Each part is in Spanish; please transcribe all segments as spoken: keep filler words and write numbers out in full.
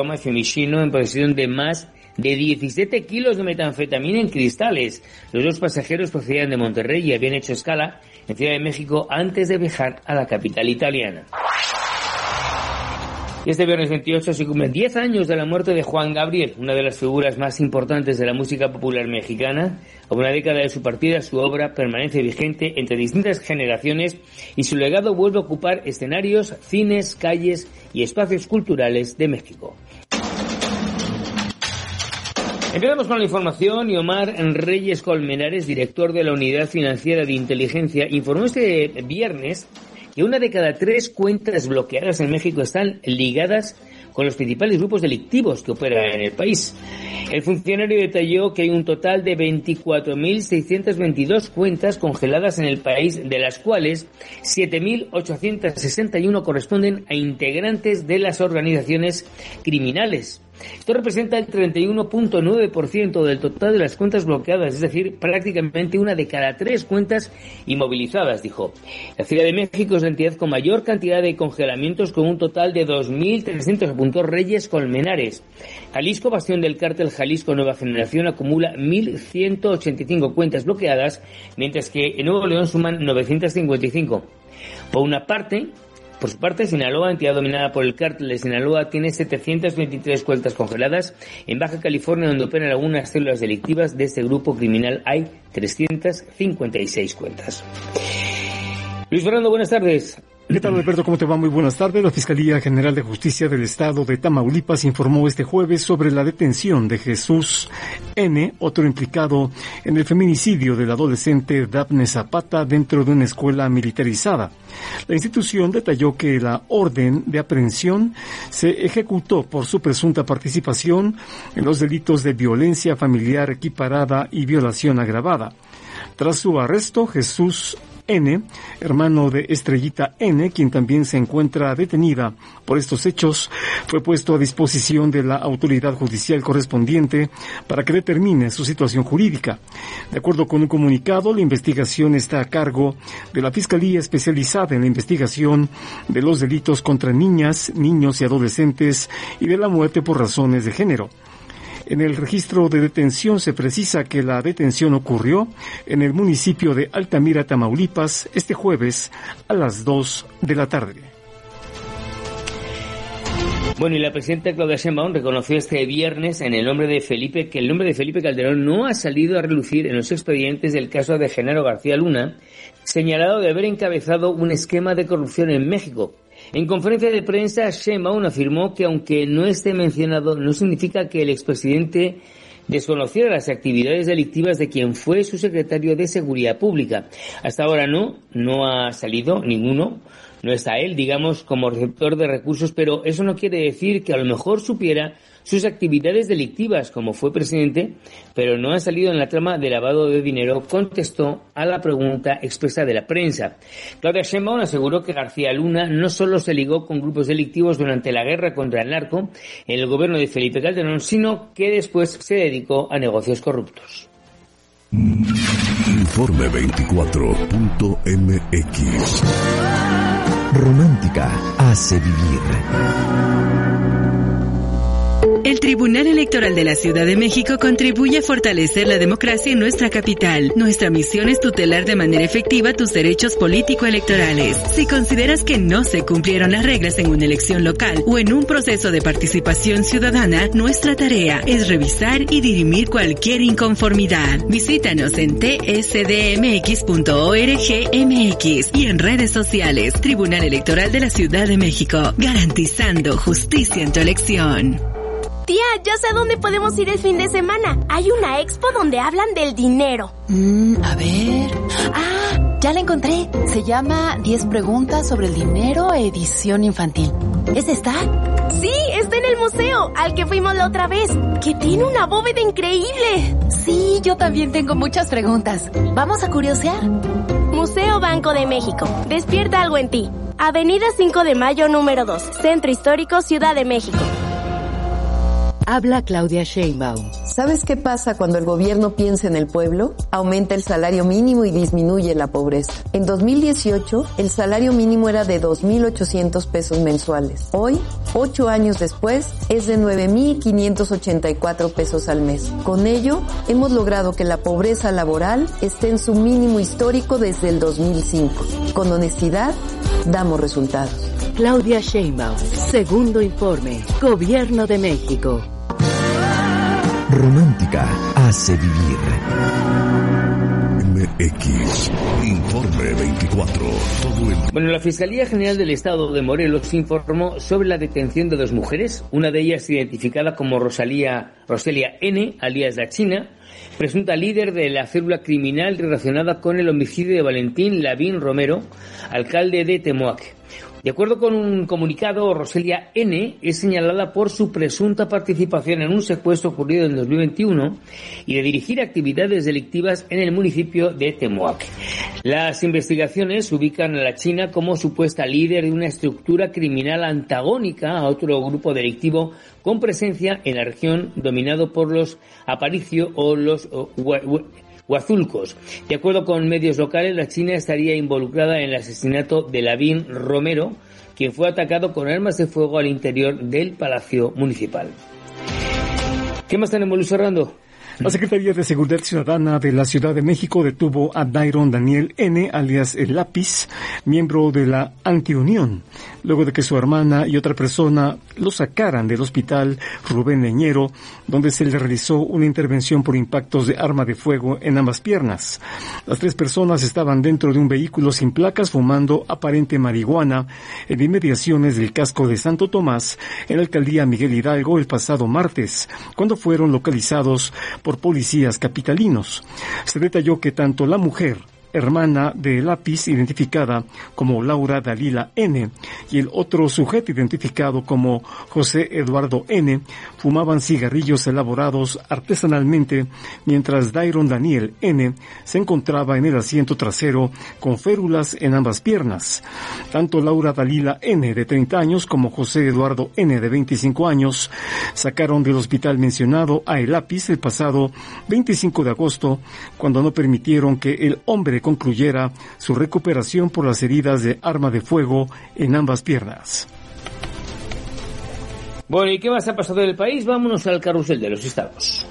Fiumicino en posesión de más de diecisiete kilos de metanfetamina en cristales. Los dos pasajeros procedían de Monterrey y habían hecho escala en Ciudad de México antes de viajar a la capital italiana. Y este viernes veintiocho se cumplen diez años de la muerte de Juan Gabriel, una de las figuras más importantes de la música popular mexicana. A una década de su partida, su obra permanece vigente entre distintas generaciones y su legado vuelve a ocupar escenarios, cines, calles y espacios culturales de México. Empezamos con la información y Omar Reyes Colmenares, director de la Unidad Financiera de Inteligencia, informó este viernes que una de cada tres cuentas bloqueadas en México están ligadas con los principales grupos delictivos que operan en el país. El funcionario detalló que hay un total de veinticuatro mil seiscientas veintidós cuentas congeladas en el país, de las cuales siete mil ochocientas sesenta y uno corresponden a integrantes de las organizaciones criminales. Esto representa el treinta y uno punto nueve por ciento del total de las cuentas bloqueadas, es decir, prácticamente una de cada tres cuentas inmovilizadas, dijo. La Ciudad de México es la entidad con mayor cantidad de congelamientos, con un total de dos mil trescientos, apuntó Reyes Colmenares. Jalisco, bastión del cártel Jalisco Nueva Generación, acumula mil ciento ochenta y cinco cuentas bloqueadas, mientras que en Nuevo León suman novecientos cincuenta y cinco. Por una parte, Por su parte, Sinaloa, entidad dominada por el cártel de Sinaloa, tiene setecientas veintitrés cuentas congeladas. En Baja California, donde operan algunas células delictivas de este grupo criminal, hay trescientas cincuenta y seis cuentas. Luis Fernando, buenas tardes. ¿Qué tal, Alberto? ¿Cómo te va? Muy buenas tardes. La Fiscalía General de Justicia del Estado de Tamaulipas informó este jueves sobre la detención de Jesús N., otro implicado en el feminicidio del adolescente Dafne Zapata dentro de una escuela militarizada. La institución detalló que la orden de aprehensión se ejecutó por su presunta participación en los delitos de violencia familiar equiparada y violación agravada. Tras su arresto, Jesús N., hermano de Estrellita N., quien también se encuentra detenida por estos hechos, fue puesto a disposición de la autoridad judicial correspondiente para que determine su situación jurídica. De acuerdo con un comunicado, la investigación está a cargo de la Fiscalía Especializada en la Investigación de los Delitos contra Niñas, Niños y Adolescentes y de la Muerte por Razones de Género. En el registro de detención se precisa que la detención ocurrió en el municipio de Altamira, Tamaulipas, este jueves a las dos de la tarde. Bueno, y la presidenta Claudia Sheinbaum reconoció este viernes en el nombre de Felipe que el nombre de Felipe Calderón no ha salido a relucir en los expedientes del caso de Genaro García Luna, señalado de haber encabezado un esquema de corrupción en México. En conferencia de prensa, Sheinbaum afirmó que aunque no esté mencionado, no significa que el expresidente desconociera las actividades delictivas de quien fue su secretario de Seguridad Pública. Hasta ahora no, no ha salido ninguno, no está él, digamos, como receptor de recursos, pero eso no quiere decir que a lo mejor supiera sus actividades delictivas como fue presidente, pero no ha salido en la trama de lavado de dinero, contestó a la pregunta expresa de la prensa. Claudia Sheinbaum aseguró que García Luna no solo se ligó con grupos delictivos durante la guerra contra el narco en el gobierno de Felipe Calderón, sino que después se dedicó a negocios corruptos. Informe veinticuatro punto m x. Romántica hace vivir. El Tribunal Electoral de la Ciudad de México contribuye a fortalecer la democracia en nuestra capital. Nuestra misión es tutelar de manera efectiva tus derechos político-electorales. Si consideras que no se cumplieron las reglas en una elección local o en un proceso de participación ciudadana, nuestra tarea es revisar y dirimir cualquier inconformidad. Visítanos en t s d m x punto org m x y en redes sociales. Tribunal Electoral de la Ciudad de México, garantizando justicia en tu elección. Tía, ya sé a dónde podemos ir el fin de semana. Hay una expo donde hablan del dinero. Mm, a ver... Ah, ya la encontré. Se llama diez preguntas sobre el dinero, edición infantil. ¿Es esta? Sí, está en el museo, al que fuimos la otra vez, que tiene una bóveda increíble. Sí, yo también tengo muchas preguntas. ¿Vamos a curiosear? Museo Banco de México. Despierta algo en ti. Avenida cinco de Mayo, número dos. Centro Histórico, Ciudad de México. Habla Claudia Sheinbaum. ¿Sabes qué pasa cuando el gobierno piensa en el pueblo? Aumenta el salario mínimo y disminuye la pobreza. En dos mil dieciocho, el salario mínimo era de dos mil ochocientos pesos mensuales. Hoy, ocho años después, es de nueve mil quinientos ochenta y cuatro pesos al mes. Con ello, hemos logrado que la pobreza laboral esté en su mínimo histórico desde el dos mil cinco. Con honestidad, damos resultados. Claudia Sheinbaum, segundo informe, Gobierno de México. Romántica hace vivir. M X, Informe veinticuatro. Todo el... Bueno, la Fiscalía General del Estado de Morelos informó sobre la detención de dos mujeres, una de ellas identificada como Rosalía, Roselia N., alias La China, presunta líder de la célula criminal relacionada con el homicidio de Valentín Lavín Romero, alcalde de Temoac. De acuerdo con un comunicado, Roselia N. es señalada por su presunta participación en un secuestro ocurrido en dos mil veintiuno y de dirigir actividades delictivas en el municipio de Temoac. Las investigaciones ubican a la China como supuesta líder de una estructura criminal antagónica a otro grupo delictivo con presencia en la región dominado por los Aparicio o los Huazulcos. De acuerdo con medios locales, la China estaría involucrada en el asesinato de Lavín Romero, quien fue atacado con armas de fuego al interior del Palacio Municipal. ¿Qué más tenemos, Luis Fernando? La Secretaría de Seguridad Ciudadana de la Ciudad de México detuvo a Dairon Daniel N., alias El Lápiz, miembro de la Antiunión, luego de que su hermana y otra persona lo sacaran del hospital Rubén Leñero, donde se le realizó una intervención por impactos de arma de fuego en ambas piernas. Las tres personas estaban dentro de un vehículo sin placas fumando aparente marihuana en inmediaciones del casco de Santo Tomás, en la alcaldía Miguel Hidalgo, el pasado martes, cuando fueron localizados por policías capitalinos. Se detalló que tanto la mujer, hermana de Lápiz, identificada como Laura Dalila N., y el otro sujeto identificado como José Eduardo N., fumaban cigarrillos elaborados artesanalmente, mientras Dairon Daniel N. se encontraba en el asiento trasero con férulas en ambas piernas. Tanto Laura Dalila N., de treinta años, como José Eduardo N., de veinticinco años, sacaron del hospital mencionado a El Lápiz el pasado veinticinco de agosto, cuando no permitieron que el hombre concluyera su recuperación por las heridas de arma de fuego en ambas piernas. Bueno, ¿y qué más ha pasado en el país? Vámonos al carrusel de los estados.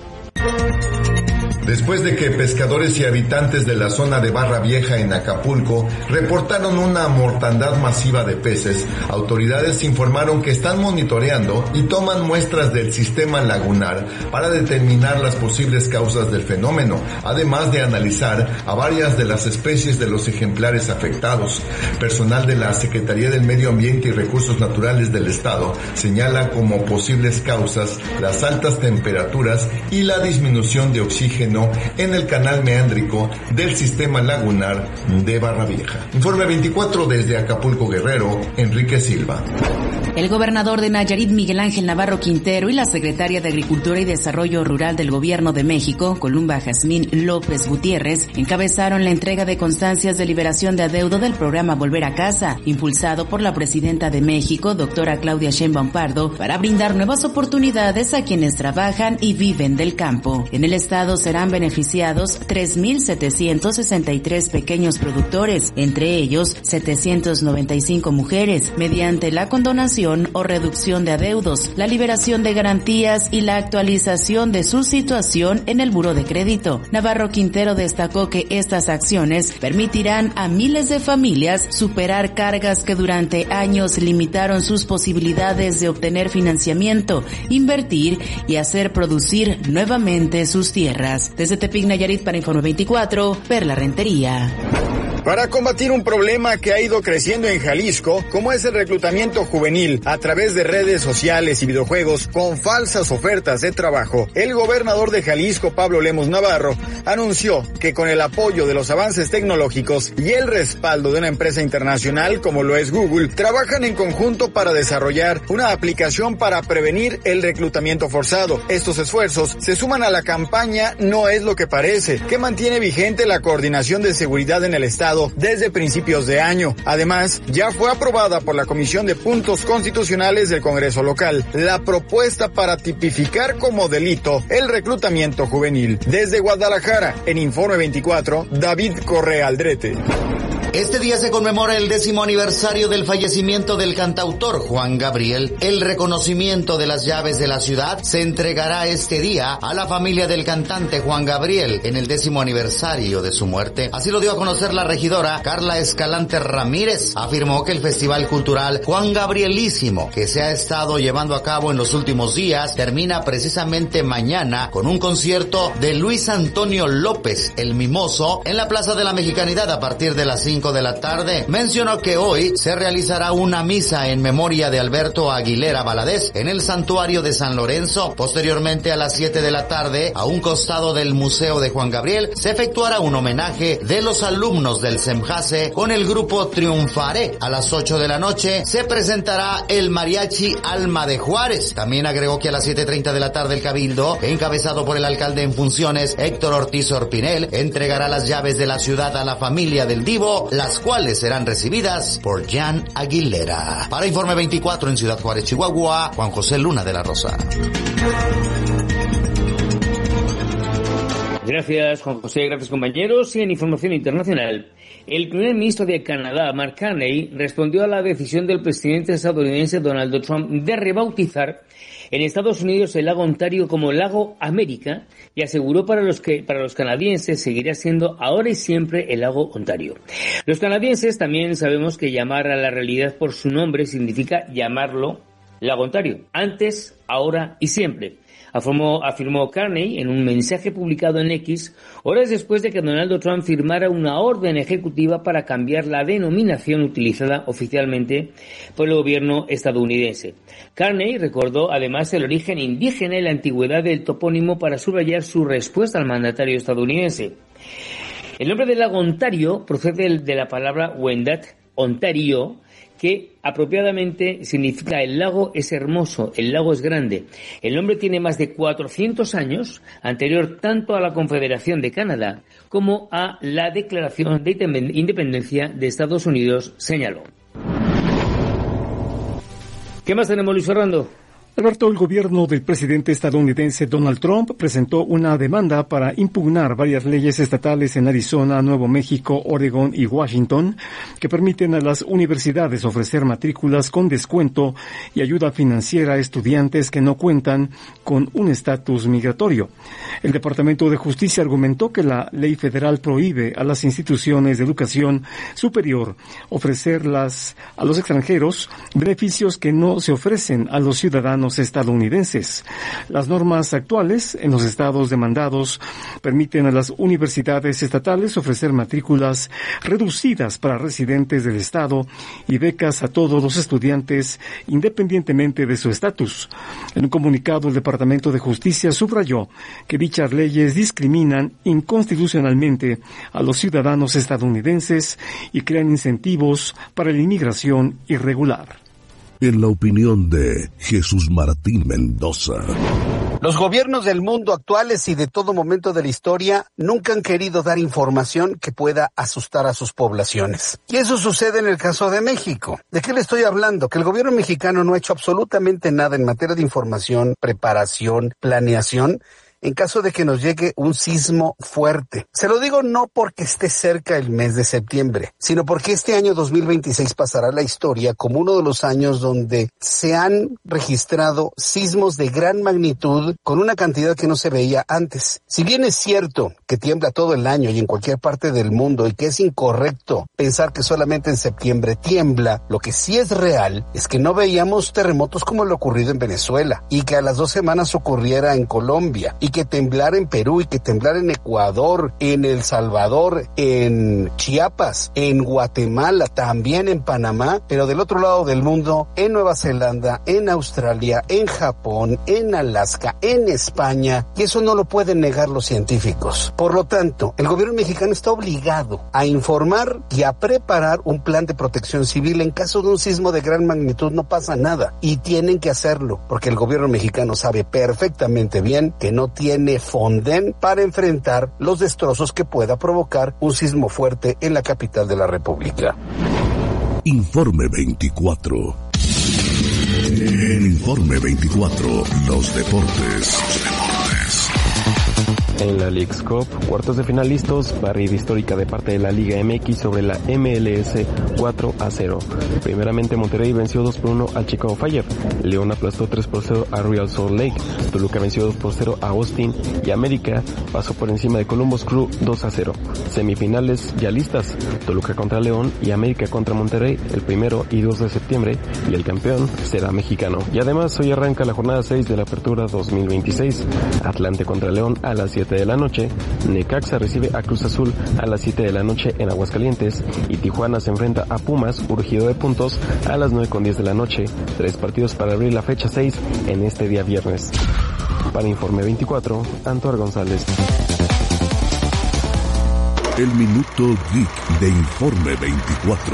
Después de que pescadores y habitantes de la zona de Barra Vieja en Acapulco reportaron una mortandad masiva de peces, autoridades informaron que están monitoreando y toman muestras del sistema lagunar para determinar las posibles causas del fenómeno, además de analizar a varias de las especies de los ejemplares afectados. Personal de la Secretaría del Medio Ambiente y Recursos Naturales del Estado señala como posibles causas las altas temperaturas y la disminución de oxígeno en el canal meándrico del sistema lagunar de Barra Vieja. Informe veinticuatro desde Acapulco, Guerrero, Enrique Silva. El gobernador de Nayarit, Miguel Ángel Navarro Quintero, y la secretaria de Agricultura y Desarrollo Rural del Gobierno de México, Columba Jazmín López Gutiérrez, encabezaron la entrega de constancias de liberación de adeudo del programa Volver a Casa, impulsado por la presidenta de México, doctora Claudia Sheinbaum Pardo, para brindar nuevas oportunidades a quienes trabajan y viven del campo. En el estado serán beneficiados tres mil setecientos sesenta y tres pequeños productores, entre ellos setecientos noventa y cinco mujeres, mediante la condonación o reducción de adeudos, la liberación de garantías y la actualización de su situación en el buró de crédito. Navarro Quintero destacó que estas acciones permitirán a miles de familias superar cargas que durante años limitaron sus posibilidades de obtener financiamiento, invertir y hacer producir nuevamente sus tierras. Desde Tepic, Nayarit, para Informe veinticuatro, Perla Rentería. Para combatir un problema que ha ido creciendo en Jalisco, como es el reclutamiento juvenil a través de redes sociales y videojuegos con falsas ofertas de trabajo, el gobernador de Jalisco, Pablo Lemos Navarro, anunció que con el apoyo de los avances tecnológicos y el respaldo de una empresa internacional como lo es Google, trabajan en conjunto para desarrollar una aplicación para prevenir el reclutamiento forzado. Estos esfuerzos se suman a la campaña No es lo que parece, que mantiene vigente la Coordinación de Seguridad en el Estado, Estado desde principios de año. Además, ya fue aprobada por la Comisión de Puntos Constitucionales del Congreso local la propuesta para tipificar como delito el reclutamiento juvenil. Desde Guadalajara, en Informe veinticuatro, David Correa Aldrete. Este día se conmemora el décimo aniversario del fallecimiento del cantautor Juan Gabriel. El reconocimiento de las llaves de la ciudad se entregará este día a la familia del cantante Juan Gabriel en el décimo aniversario de su muerte. Así lo dio a conocer la regidora Carla Escalante Ramírez. Afirmó que el Festival Cultural Juan Gabrielísimo, que se ha estado llevando a cabo en los últimos días, termina precisamente mañana con un concierto de Luis Antonio López, el Mimoso, en la Plaza de la Mexicanidad a partir de las cinco de la tarde. Mencionó que hoy se realizará una misa en memoria de Alberto Aguilera Valadez en el Santuario de San Lorenzo. Posteriormente, a las siete de la tarde, a un costado del Museo de Juan Gabriel, se efectuará un homenaje de los alumnos del SEMJACE con el grupo Triunfaré. A las ocho de la noche se presentará el Mariachi Alma de Juárez. También agregó que a las siete treinta de la tarde el Cabildo, encabezado por el alcalde en funciones Héctor Ortiz Orpinel, entregará las llaves de la ciudad a la familia del Divo, las cuales serán recibidas por Jan Aguilera. Para Informe veinticuatro en Ciudad Juárez, Chihuahua, Juan José Luna de la Rosa. Gracias, Juan José, gracias compañeros. Y en información internacional, el primer ministro de Canadá, Mark Carney, respondió a la decisión del presidente estadounidense Donald Trump de rebautizar en Estados Unidos el lago Ontario como Lago América y aseguró para los que para los canadienses seguirá siendo ahora y siempre el lago Ontario. Los canadienses también sabemos que llamar a la realidad por su nombre significa llamarlo Lago Ontario, antes, ahora y siempre. Afirmó, afirmó Carney en un mensaje publicado en X, horas después de que Donald Trump firmara una orden ejecutiva para cambiar la denominación utilizada oficialmente por el gobierno estadounidense. Carney recordó además el origen indígena y la antigüedad del topónimo para subrayar su respuesta al mandatario estadounidense. El nombre del lago Ontario procede de la palabra Wendat, Ontario, que apropiadamente significa el lago es hermoso, el lago es grande. El nombre tiene más de cuatrocientos años, anterior tanto a la Confederación de Canadá como a la Declaración de Independencia de Estados Unidos, señaló. ¿Qué más tenemos, Luis Fernando? Alberto, el gobierno del presidente estadounidense Donald Trump presentó una demanda para impugnar varias leyes estatales en Arizona, Nuevo México, Oregón y Washington que permiten a las universidades ofrecer matrículas con descuento y ayuda financiera a estudiantes que no cuentan con un estatus migratorio. El Departamento de Justicia argumentó que la ley federal prohíbe a las instituciones de educación superior ofrecerlas a los extranjeros beneficios que no se ofrecen a los ciudadanos estadounidenses. Las normas actuales en los estados demandados permiten a las universidades estatales ofrecer matrículas reducidas para residentes del estado y becas a todos los estudiantes independientemente de su estatus. En un comunicado, el Departamento de Justicia subrayó que dichas leyes discriminan inconstitucionalmente a los ciudadanos estadounidenses y crean incentivos para la inmigración irregular. En la opinión de Jesús Martín Mendoza. Los gobiernos del mundo actuales y de todo momento de la historia nunca han querido dar información que pueda asustar a sus poblaciones. Y eso sucede en el caso de México. ¿De qué le estoy hablando? Que el gobierno mexicano no ha hecho absolutamente nada en materia de información, preparación, planeación, en caso de que nos llegue un sismo fuerte. Se lo digo no porque esté cerca el mes de septiembre, sino porque este año dos mil veintiséis pasará a la historia como uno de los años donde se han registrado sismos de gran magnitud con una cantidad que no se veía antes. Si bien es cierto que tiembla todo el año y en cualquier parte del mundo y que es incorrecto pensar que solamente en septiembre tiembla, lo que sí es real es que no veíamos terremotos como lo ocurrido en Venezuela y que a las dos semanas ocurriera en Colombia y que temblar en Perú y que temblar en Ecuador, en El Salvador, en Chiapas, en Guatemala, también en Panamá, pero del otro lado del mundo, en Nueva Zelanda, en Australia, en Japón, en Alaska, en España, y eso no lo pueden negar los científicos. Por lo tanto, el gobierno mexicano está obligado a informar y a preparar un plan de protección civil en caso de un sismo de gran magnitud. No pasa nada y tienen que hacerlo porque el gobierno mexicano sabe perfectamente bien que no tiene tiene Fonden para enfrentar los destrozos que pueda provocar un sismo fuerte en la capital de la República. Informe veinticuatro. En Informe veinticuatro, los deportes. En la Leagues Cup, cuartos de final listos, barrida histórica de parte de la Liga M X sobre la M L S cuatro a cero. Primeramente Monterrey venció dos por uno al Chicago Fire, León aplastó tres por cero a Real Salt Lake, Toluca venció dos por cero a Austin y América pasó por encima de Columbus Crew dos a cero. Semifinales ya listas, Toluca contra León y América contra Monterrey el primero y dos de septiembre y el campeón será mexicano. Y además hoy arranca la jornada seis de la Apertura dos mil veintiséis, Atlante contra León a las siete de la noche, Necaxa recibe a Cruz Azul a las siete de la noche en Aguascalientes y Tijuana se enfrenta a Pumas, urgido de puntos, a las nueve con diez de la noche. Tres partidos para abrir la fecha seis en este día viernes. Para Informe veinticuatro, Antoar González. El Minuto Geek de Informe veinticuatro.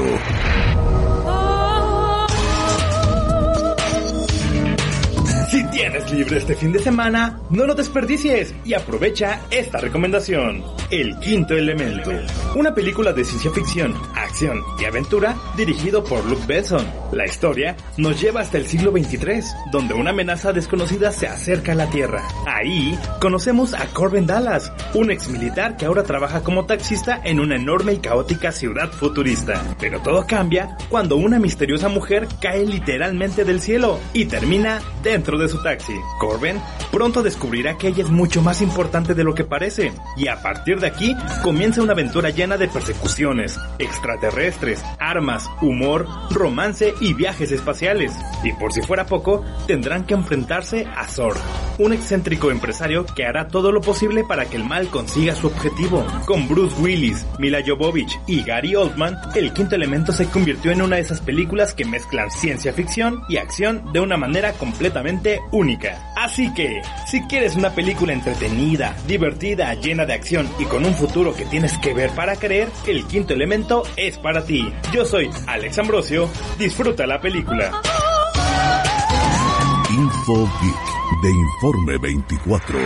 Si tienes libre este fin de semana, no lo desperdicies y aprovecha esta recomendación. El Quinto Elemento, una película de ciencia ficción, acción y aventura dirigido por Luc Besson. La historia nos lleva hasta el siglo veintitrés, donde una amenaza desconocida se acerca a la Tierra. Ahí conocemos a Corbin Dallas, un ex militar que ahora trabaja como taxista en una enorme y caótica ciudad futurista. Pero todo cambia cuando una misteriosa mujer cae literalmente del cielo y termina dentro de su taxi. Corbin pronto descubrirá que ella es mucho más importante de lo que parece, y a partir de aquí comienza una aventura llena de persecuciones, extraterrestres, armas, humor, romance y viajes espaciales. Y por si fuera poco, tendrán que enfrentarse a Zorg, un excéntrico empresario que hará todo lo posible para que el mal consiga su objetivo. Con Bruce Willis, Mila Jovovich y Gary Oldman, El Quinto Elemento se convirtió en una de esas películas que mezclan ciencia ficción y acción de una manera completamente única. Así que, si quieres una película entretenida, divertida, llena de acción y con un futuro que tienes que ver para creer, El Quinto Elemento es para ti. Yo soy Alex Ambrosio, disfruta la película. Info Geek de Informe veinticuatro.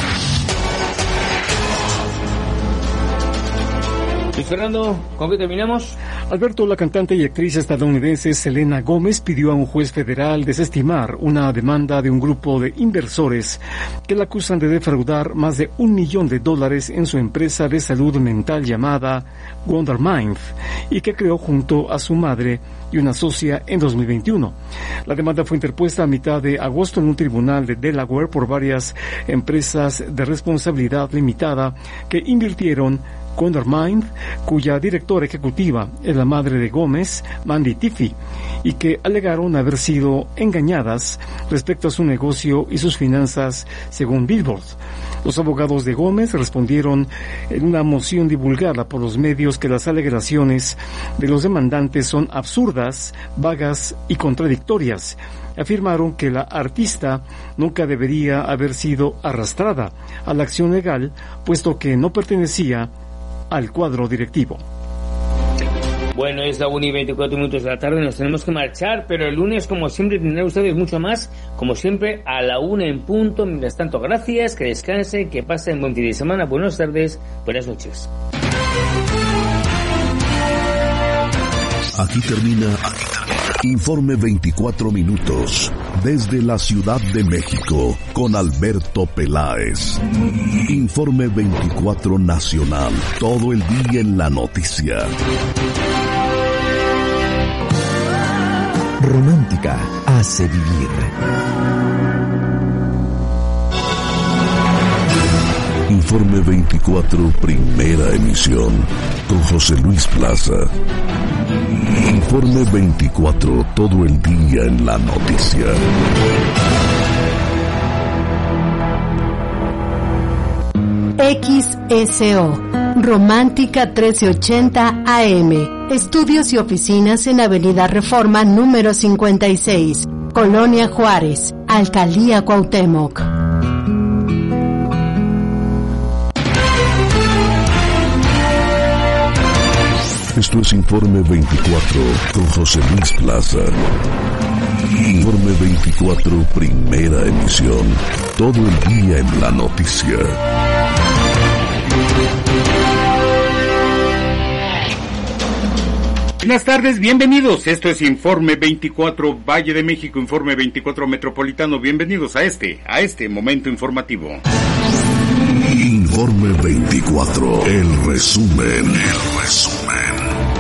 Luis Fernando, ¿con qué terminamos? Alberto, la cantante y actriz estadounidense Selena Gómez pidió a un juez federal desestimar una demanda de un grupo de inversores que la acusan de defraudar más de un millón de dólares en su empresa de salud mental llamada Wondermind y que creó junto a su madre y una socia en dos mil veintiuno. La demanda fue interpuesta a mitad de agosto en un tribunal de Delaware por varias empresas de responsabilidad limitada que invirtieron Wondermind, cuya directora ejecutiva es la madre de Gómez, Mandy Tiffy, y que alegaron haber sido engañadas respecto a su negocio y sus finanzas, según Billboard. Los abogados de Gómez respondieron en una moción divulgada por los medios que las alegaciones de los demandantes son absurdas, vagas y contradictorias. Afirmaron que la artista nunca debería haber sido arrastrada a la acción legal, puesto que no pertenecía al cuadro directivo. Bueno, es la una y veinticuatro minutos de la tarde, nos tenemos que marchar, pero el lunes, como siempre, tendrán ustedes mucho más, como siempre, a la una en punto. Mientras tanto, gracias, que descansen, que pasen buen fin de semana, buenas tardes, buenas noches. Aquí termina, aquí termina. Informe veinticuatro minutos, desde la Ciudad de México, con Alberto Peláez. Informe veinticuatro Nacional, todo el día en la noticia. Romántica hace vivir. Informe veinticuatro, primera emisión, con José Luis Plaza. Informe veinticuatro, todo el día en la noticia. X S O, Romántica trece ochenta A M. Estudios y oficinas en Avenida Reforma número cincuenta y seis, Colonia Juárez, Alcaldía Cuauhtémoc. Esto es Informe veinticuatro con José Luis Plaza. Informe veinticuatro, primera emisión. Todo el día en la noticia. Buenas tardes, bienvenidos. Esto es Informe veinticuatro Valle de México, Informe veinticuatro Metropolitano. Bienvenidos a este, a este momento informativo. Informe veinticuatro, el resumen, el resumen.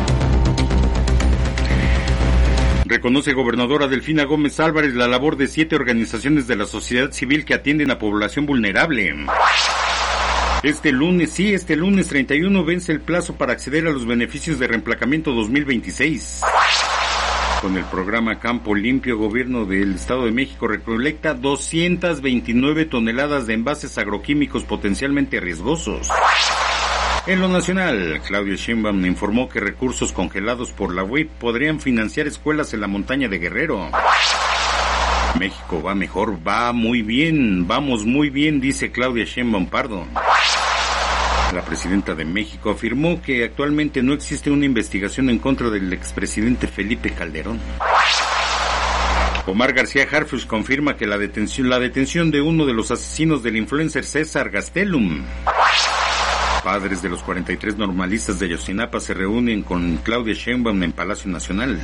Reconoce gobernadora Delfina Gómez Álvarez la labor de siete organizaciones de la sociedad civil que atienden a población vulnerable. Este lunes, sí, este lunes treinta y uno vence el plazo para acceder a los beneficios de reemplacamiento dos mil veintiséis. Con el programa Campo Limpio, Gobierno del Estado de México recolecta doscientas veintinueve toneladas de envases agroquímicos potencialmente riesgosos. En lo nacional, Claudia Sheinbaum informó que recursos congelados por la U I P podrían financiar escuelas en la montaña de Guerrero. México va mejor, va muy bien, vamos muy bien, dice Claudia Sheinbaum Pardo. La presidenta de México afirmó que actualmente no existe una investigación en contra del expresidente Felipe Calderón. Omar García Harfuch confirma que la detención, la detención de uno de los asesinos del influencer César Gastelum. Padres de los cuarenta y tres normalistas de Ayotzinapa se reúnen con Claudia Sheinbaum en Palacio Nacional.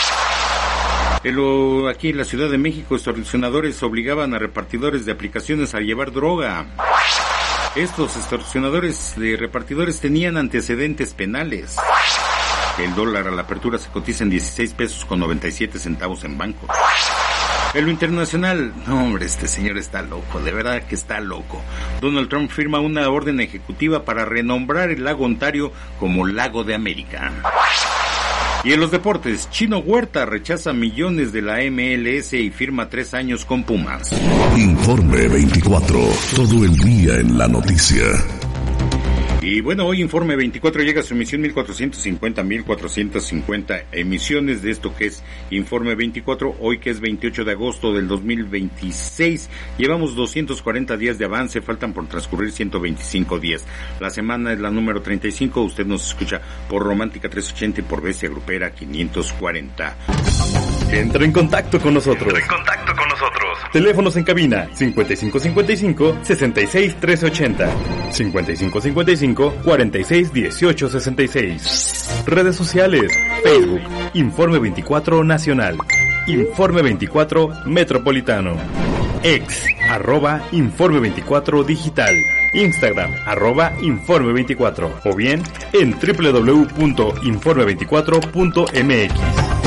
Pero aquí en la Ciudad de México, extorsionadores obligaban a repartidores de aplicaciones a llevar droga. Estos extorsionadores de repartidores tenían antecedentes penales. El dólar a la apertura se cotiza en dieciséis pesos con noventa y siete centavos en bancos. En lo internacional, no hombre, este señor está loco, de verdad que está loco. Donald Trump firma una orden ejecutiva para renombrar el lago Ontario como Lago de América. Y en los deportes, Chino Huerta rechaza millones de la M L S y firma tres años con Pumas. Informe veinticuatro, todo el día en la noticia. Y bueno, hoy Informe veinticuatro llega a su emisión mil cuatrocientos cincuenta, mil cuatrocientos cincuenta emisiones de esto que es Informe veinticuatro, hoy que es veintiocho de agosto del dos mil veintiséis. Llevamos doscientos cuarenta días de avance, faltan por transcurrir ciento veinticinco días. La semana es la número treinta y cinco, usted nos escucha por Romántica trescientos ochenta y por Bestia Grupera quinientos cuarenta. Entra en contacto con nosotros. Entra en contacto con nosotros. Teléfonos en cabina cincuenta y cinco cincuenta y cinco, sesenta y seis trece ochenta, cincuenta y cinco cincuenta y cinco, cuarenta y seis dieciocho sesenta y seis. Redes sociales: Facebook, Informe veinticuatro Nacional, Informe veinticuatro Metropolitano, Ex, arroba Informe veinticuatro Digital, Instagram, arroba Informe veinticuatro, o bien en doble u doble u doble u punto informe veinticuatro punto m x.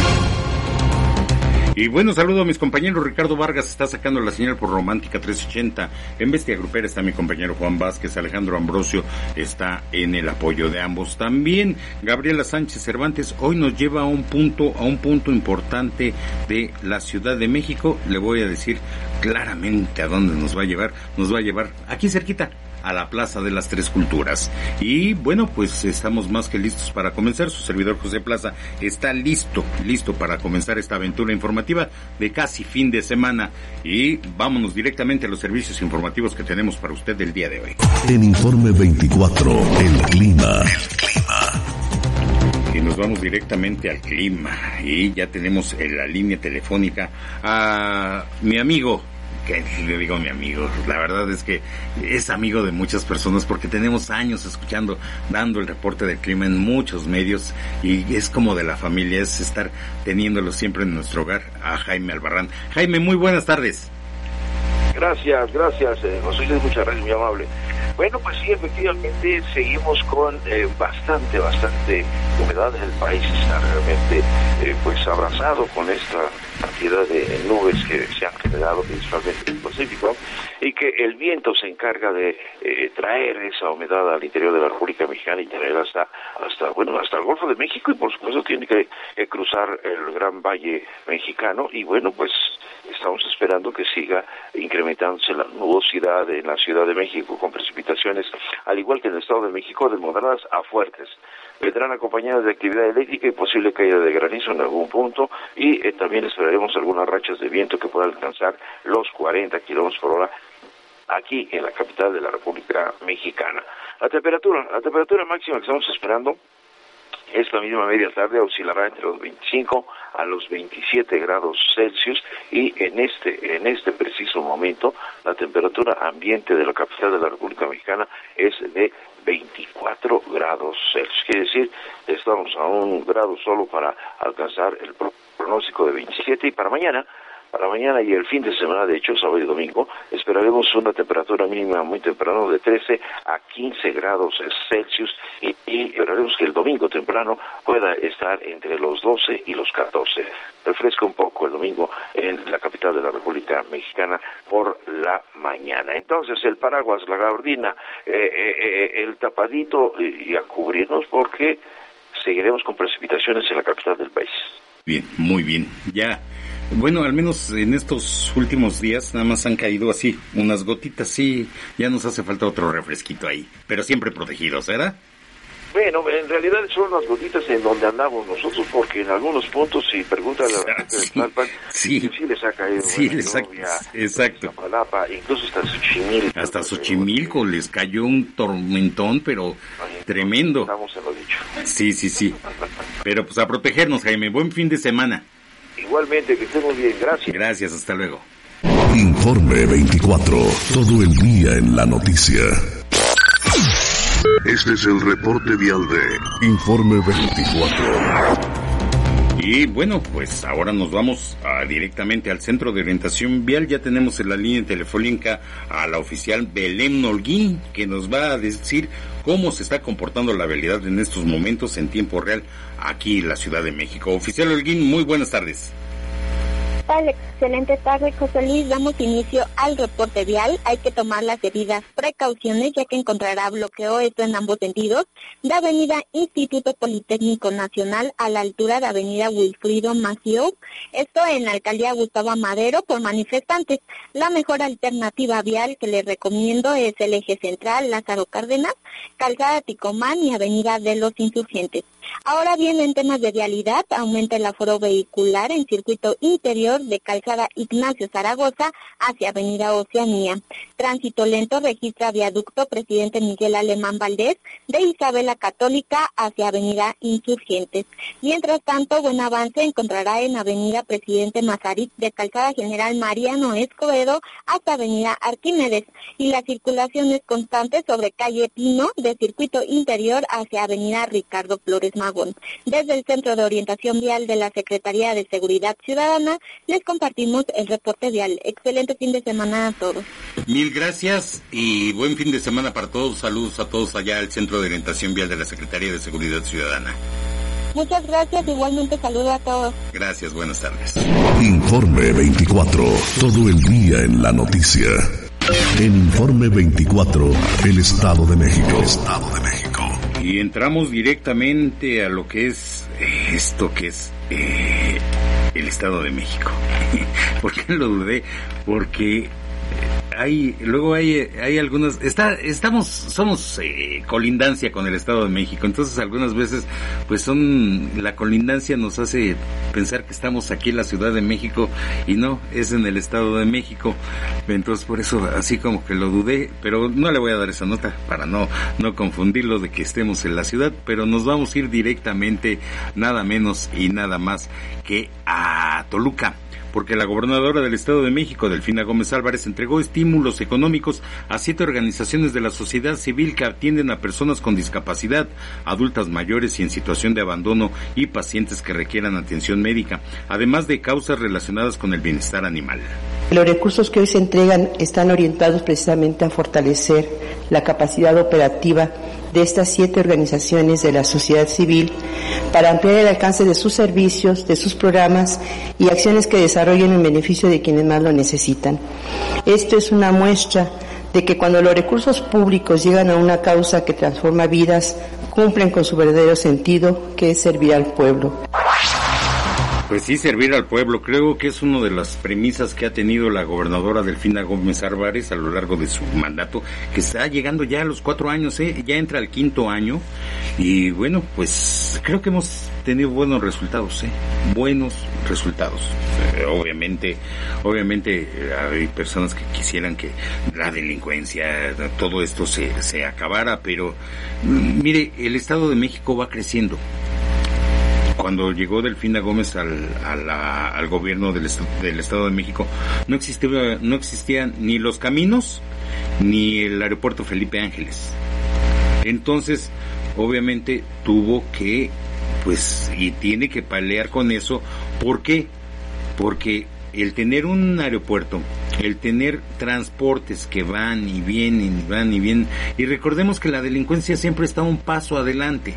Y bueno, saludo a mis compañeros. Ricardo Vargas está sacando la señal por Romántica trescientos ochenta. En Bestia Grupera está mi compañero Juan Vázquez. Alejandro Ambrosio está en el apoyo de ambos. También Gabriela Sánchez Cervantes hoy nos lleva a un punto, a un punto importante de la Ciudad de México. Le voy a decir claramente a dónde nos va a llevar. Nos va a llevar aquí cerquita, a la Plaza de las Tres Culturas. Y bueno, pues estamos más que listos para comenzar. Su servidor José Plaza está listo, listo para comenzar esta aventura informativa de casi fin de semana. Y vámonos directamente a los servicios informativos que tenemos para usted del día de hoy. En Informe veinticuatro, el clima. El clima. Y nos vamos directamente al clima. Y ya tenemos en la línea telefónica a mi amigo, que le digo mi amigo, la verdad es que es amigo de muchas personas porque tenemos años escuchando, dando el reporte del clima en muchos medios y es como de la familia, es estar teniéndolo siempre en nuestro hogar, a Jaime Albarrán. Jaime, muy buenas tardes. Gracias, gracias, eh, José Luis, muchas gracias, muy amable. Bueno, pues sí, efectivamente seguimos con eh, bastante, bastante humedad en el país, está realmente eh, pues abrazado con esta cantidad de nubes que se han generado principalmente en el Pacífico y que el viento se encarga de eh, traer esa humedad al interior de la República Mexicana y traer hasta, hasta, bueno, hasta el Golfo de México y por supuesto tiene que eh, cruzar el Gran Valle Mexicano y bueno, pues estamos esperando que siga incrementándose la nubosidad en la Ciudad de México con precipitaciones, al igual que en el Estado de México, de moderadas a fuertes. Vendrán acompañadas de actividad eléctrica y posible caída de granizo en algún punto y eh, también esperaremos algunas rachas de viento que puedan alcanzar los cuarenta kilómetros por hora aquí en la capital de la República Mexicana. La temperatura, la temperatura máxima que estamos esperando Esta misma media tarde oscilará entre los veinticinco a los veintisiete grados Celsius y en este en este preciso momento la temperatura ambiente de la capital de la República Mexicana es de veinticuatro grados Celsius. Quiere decir, estamos a un grado solo para alcanzar el pronóstico de veintisiete y para mañana Para mañana y el fin de semana, de hecho, sábado y domingo, esperaremos una temperatura mínima muy temprano de trece a quince grados Celsius y, y esperaremos que el domingo temprano pueda estar entre los doce y los catorce. Refresca un poco el domingo en la capital de la República Mexicana por la mañana. Entonces, el paraguas, la gabardina, eh, eh, el tapadito y, y a cubrirnos porque seguiremos con precipitaciones en la capital del país. Bien, muy bien. Ya, bueno, al menos en estos últimos días nada más han caído así, unas gotitas, sí, ya nos hace falta otro refresquito ahí, pero siempre protegidos, ¿verdad? Bueno, en realidad son las gotitas en donde andamos nosotros, porque en algunos puntos, si preguntan a la gente de Tlalpan, sí, sí, sí les ha caído. Sí, les ha caído, exacto. Zapalapa, incluso hasta Xochimilco. Hasta Xochimilco les cayó un tormentón, pero ay, tremendo. Estamos en lo dicho. Sí, sí, sí. Pero pues a protegernos, Jaime. Buen fin de semana. Igualmente, que estemos bien. Gracias. Gracias, hasta luego. Informe veinticuatro. Todo el día en la noticia. Este es el reporte vial de Informe veinticuatro. Y bueno, pues ahora nos vamos a, directamente al Centro de Orientación Vial. Ya tenemos en la línea telefónica a la oficial Belén Holguín, que nos va a decir cómo se está comportando la vialidad en estos momentos en tiempo real aquí en la Ciudad de México. Oficial Holguín, muy buenas tardes. Hola, excelente tarde, José Luis. Damos inicio al reporte vial. Hay que tomar las debidas precauciones, ya que encontrará bloqueo, esto en ambos sentidos, de Avenida Instituto Politécnico Nacional a la altura de Avenida Wilfrido Maciú, esto en la Alcaldía Gustavo Madero, por manifestantes. La mejor alternativa vial que les recomiendo es el eje central Lázaro Cárdenas, Calzada Ticomán y Avenida de los Insurgentes. Ahora bien, en temas de vialidad, aumenta el aforo vehicular en circuito interior de Calzada Ignacio Zaragoza hacia Avenida Oceanía. Tránsito lento registra viaducto Presidente Miguel Alemán Valdés de Isabela Católica hacia Avenida Insurgentes. Mientras tanto, buen avance encontrará en Avenida Presidente Mazarik de Calzada General Mariano Escobedo hasta Avenida Arquímedes, y la circulación es constante sobre calle Pino de circuito interior hacia Avenida Ricardo Flores Magón. Desde el Centro de Orientación Vial de la Secretaría de Seguridad Ciudadana les compartimos el reporte vial. Excelente fin de semana a todos. Mil gracias y buen fin de semana para todos. Saludos a todos allá al Centro de Orientación Vial de la Secretaría de Seguridad Ciudadana. Muchas gracias, igualmente saludo a todos. Gracias, buenas tardes. Informe veinticuatro, todo el día en la noticia. En Informe veinticuatro, el Estado de México. Estado de México. Y entramos directamente a lo que es eh, esto que es eh, el Estado de México. ¿Por qué lo dudé? Porque hay, luego hay, hay algunas, está, estamos, somos eh, colindancia con el Estado de México, entonces algunas veces, pues son, la colindancia nos hace pensar que estamos aquí en la Ciudad de México y no, es en el Estado de México, entonces por eso así como que lo dudé, pero no le voy a dar esa nota para no, no confundirlo de que estemos en la ciudad, pero nos vamos a ir directamente, nada menos y nada más que a Toluca. Porque la gobernadora del Estado de México, Delfina Gómez Álvarez, entregó estímulos económicos a siete organizaciones de la sociedad civil que atienden a personas con discapacidad, adultas mayores y en situación de abandono y pacientes que requieran atención médica, además de causas relacionadas con el bienestar animal. Los recursos que hoy se entregan están orientados precisamente a fortalecer la capacidad operativa de estas siete organizaciones de la sociedad civil para ampliar el alcance de sus servicios, de sus programas y acciones que desarrollen en beneficio de quienes más lo necesitan. Esto es una muestra de que cuando los recursos públicos llegan a una causa que transforma vidas, cumplen con su verdadero sentido, que es servir al pueblo. Pues sí, servir al pueblo, creo que es una de las premisas que ha tenido la gobernadora Delfina Gómez Álvarez a lo largo de su mandato, que está llegando ya a los cuatro años, ¿eh? Ya entra al quinto año, y bueno, pues creo que hemos tenido buenos resultados, ¿eh? Buenos resultados. Eh, obviamente, obviamente eh, hay personas que quisieran que la delincuencia, todo esto se, se acabara, pero mire, el Estado de México va creciendo. cuando llegó Delfina Gómez al, a la, al gobierno del, del Estado de México, no existía, no existían ni los caminos ni el aeropuerto Felipe Ángeles. Entonces, obviamente tuvo que, pues, y tiene que pelear con eso. ¿Por qué? Porque el tener un aeropuerto, el tener transportes que van y vienen y van y vienen, y recordemos que la delincuencia siempre está un paso adelante.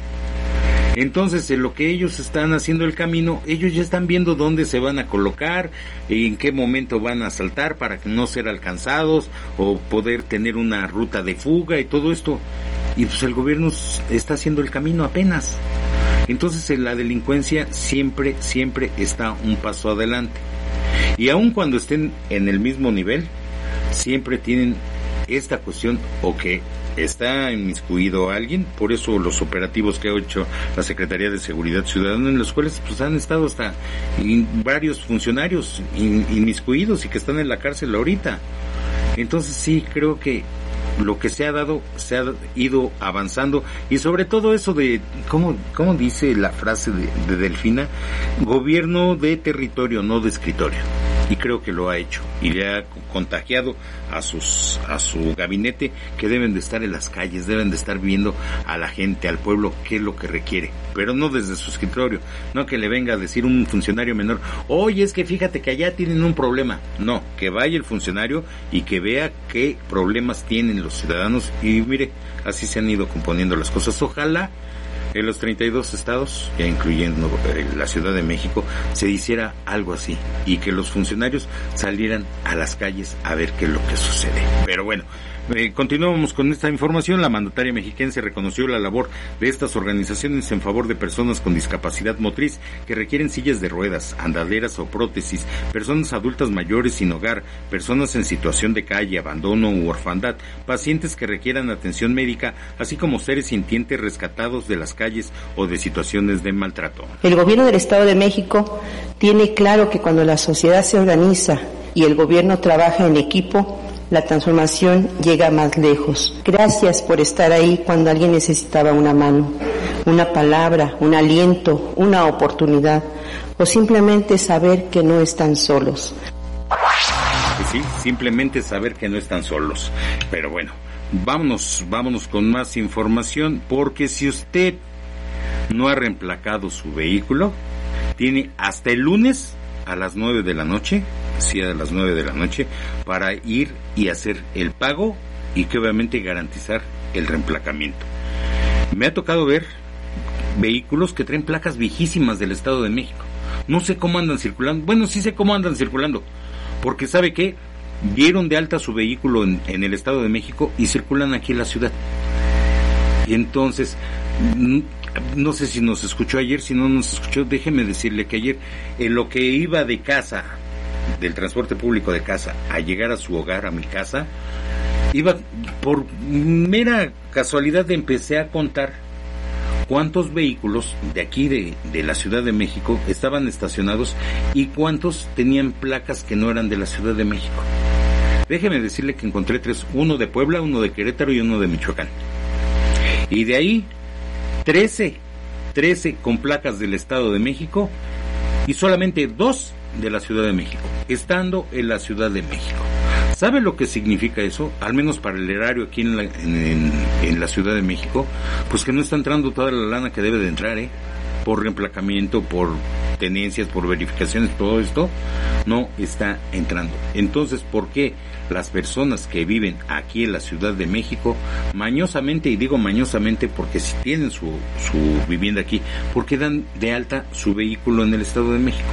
Entonces, en lo que ellos están haciendo el camino, ellos ya están viendo dónde se van a colocar, en qué momento van a saltar para no ser alcanzados o poder tener una ruta de fuga y todo esto. Y pues el gobierno está haciendo el camino apenas. Entonces, en la delincuencia siempre, siempre está un paso adelante. Y aun cuando estén en el mismo nivel, siempre tienen esta cuestión o que está inmiscuido alguien. Por eso los operativos que ha hecho la Secretaría de Seguridad Ciudadana, en los cuales pues han estado hasta in, varios funcionarios in, inmiscuidos y que están en la cárcel ahorita. Entonces sí, creo que lo que se ha dado, se ha ido avanzando, y sobre todo eso de, ¿cómo, cómo dice la frase de, de Delfina? Gobierno de territorio, no de escritorio. Y creo que lo ha hecho, y le ha contagiado a sus a su gabinete, que deben de estar en las calles, deben de estar viendo a la gente, al pueblo, qué es lo que requiere, pero no desde su escritorio, no que le venga a decir un funcionario menor, oye, es que fíjate que allá tienen un problema. No, que vaya el funcionario y que vea qué problemas tienen los ciudadanos, y mire, así se han ido componiendo las cosas. Ojalá en los treinta y dos estados, ya incluyendo eh, la Ciudad de México, se hiciera algo así, y que los funcionarios salieran a las calles a ver qué es lo que sucede. Pero bueno, eh, continuamos con esta información. La mandataria mexiquense reconoció la labor de estas organizaciones en favor de personas con discapacidad motriz que requieren sillas de ruedas, andaderas o prótesis, personas adultas mayores sin hogar, personas en situación de calle, abandono u orfandad, pacientes que requieran atención médica, así como seres sintientes rescatados de las calles o de situaciones de maltrato. El gobierno del Estado de México tiene claro que cuando la sociedad se organiza y el gobierno trabaja en equipo, la transformación llega más lejos. Gracias por estar ahí cuando alguien necesitaba una mano, una palabra, un aliento, una oportunidad, o simplemente saber que no están solos. Sí, simplemente saber que no están solos. Pero bueno, vámonos, vámonos con más información, porque si usted no ha reemplacado su vehículo, tiene hasta el lunes a las nueve de la noche, sí, a las nueve de la noche, para ir y hacer el pago y que obviamente garantizar el reemplacamiento. Me ha tocado ver vehículos que traen placas viejísimas del Estado de México. No sé cómo andan circulando. Bueno, sí sé cómo andan circulando, porque ¿sabe qué? Dieron de alta su vehículo en, en el Estado de México y circulan aquí en la ciudad. Y entonces, no sé si nos escuchó ayer, si no nos escuchó, déjeme decirle que ayer, en lo que iba de casa, del transporte público de casa, a llegar a su hogar, a mi casa, iba, por mera casualidad, empecé a contar cuántos vehículos de aquí de, de la Ciudad de México estaban estacionados y cuántos tenían placas que no eran de la Ciudad de México. Déjeme decirle que encontré tres, uno de Puebla, uno de Querétaro y uno de Michoacán. Y de ahí, trece, trece con placas del Estado de México y solamente dos de la Ciudad de México, estando en la Ciudad de México. ¿Sabe lo que significa eso? Al menos para el erario aquí en la, en, en, en la Ciudad de México, pues que no está entrando toda la lana que debe de entrar, ¿eh? Por reemplacamiento, por tenencias, por verificaciones, todo esto no está entrando. Entonces, ¿por qué las personas que viven aquí en la Ciudad de México, mañosamente, y digo mañosamente porque si tienen su, su vivienda aquí, ¿por qué dan de alta su vehículo en el Estado de México?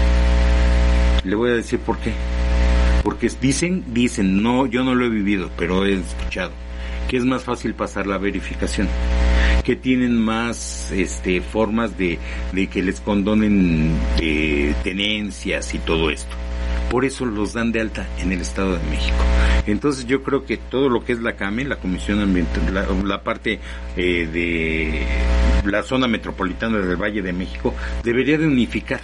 Le voy a decir por qué. Porque dicen, dicen, no, yo no lo he vivido, pero he escuchado, que es más fácil pasar la verificación, que tienen más este formas de, de que les condonen eh, tenencias y todo esto. Por eso los dan de alta en el Estado de México. Entonces yo creo que todo lo que es la CAME, la Comisión Ambiental, la, la parte eh, de la zona metropolitana del Valle de México, debería de unificar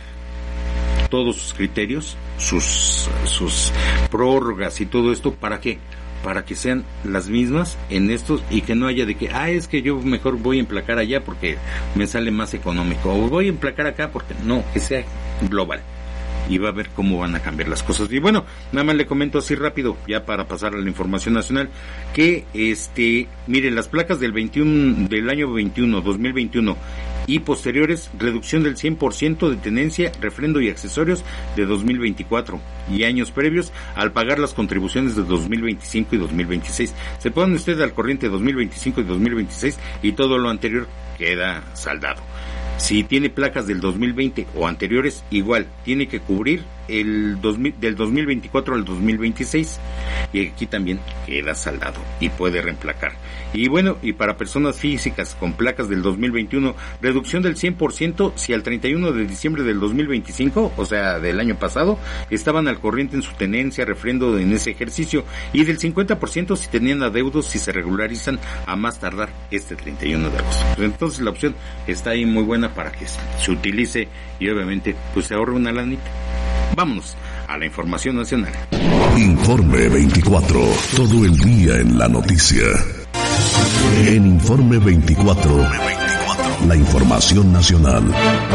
todos sus criterios, sus sus prórrogas y todo esto. ¿Para qué? para que sean las mismas en estos y que no haya de que, ah, es que yo mejor voy a emplacar allá porque me sale más económico, o voy a emplacar acá porque no, que sea global. Y va a ver cómo van a cambiar las cosas. Y bueno, nada más le comento así rápido, ya para pasar a la información nacional, que este, miren, las placas del veintiuno, del año veintiuno, dos mil veintiuno y posteriores, reducción del cien por ciento de tenencia, refrendo y accesorios de dos mil veinticuatro y años previos al pagar las contribuciones de dos mil veinticinco y dos mil veintiséis. Se ponen ustedes al corriente de dos mil veinticinco y dos mil veintiséis y todo lo anterior queda saldado. Si tiene placas del dos mil veinte o anteriores, igual, tiene que cubrir el dos mil, del dos mil veinticuatro al dos mil veintiséis, y aquí también queda saldado y puede reemplacar. Y bueno, y para personas físicas con placas del dos mil veintiuno, reducción del cien por ciento si al treinta y uno de diciembre del dos mil veinticinco, o sea, del año pasado, estaban al corriente en su tenencia, refrendo en ese ejercicio, y del cincuenta por ciento si tenían adeudos, si se regularizan a más tardar este treinta y uno de agosto. Pues entonces la opción está ahí muy buena para que se utilice y obviamente pues se ahorre una lanita. Vámonos a la información nacional. Informe veinticuatro, todo el día en la noticia. En Informe veinticuatro, la información nacional.